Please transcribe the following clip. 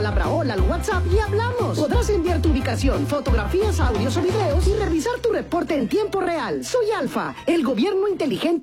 palabra hola al WhatsApp y hablamos. Podrás enviar tu ubicación, fotografías, audios o videos y revisar tu reporte en tiempo real. Soy Alfa, el gobierno inteligente.